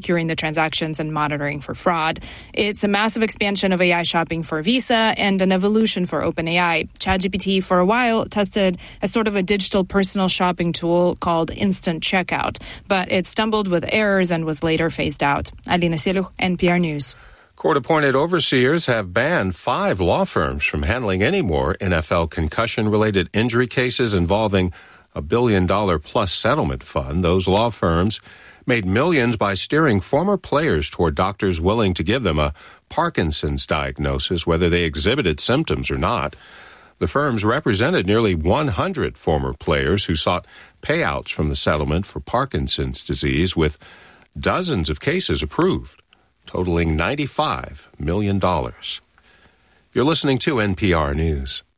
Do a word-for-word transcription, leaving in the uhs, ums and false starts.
securing the transactions and monitoring for fraud. It's a massive expansion of A I shopping for Visa and an evolution for OpenAI. ChatGPT, for a while, tested as sort of a digital personal shopping tool called Instant Checkout, but it stumbled with errors and was later phased out. Alina Siluch, N P R News. Court-appointed overseers have banned five law firms from handling any more N F L concussion-related injury cases involving a billion-dollar-plus settlement fund. Those law firms made millions by steering former players toward doctors willing to give them a Parkinson's diagnosis, whether they exhibited symptoms or not. The firms represented nearly one hundred former players who sought payouts from the settlement for Parkinson's disease, with dozens of cases approved, totaling ninety-five million dollars. You're listening to N P R News.